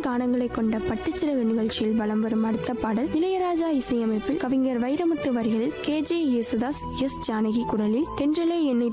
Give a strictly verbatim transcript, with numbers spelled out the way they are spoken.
கானங்களை கொண்ட பட்டுச்சிறகு நிகழ்ச்சியில் வலம் வரும் அடுத்த பாடல் இளையராஜா இசையமைப்பில் கவிஞர் வைரமுத்து வரிகளில் K J Yesudas S Janaki குரலில் தென்றலே என்னை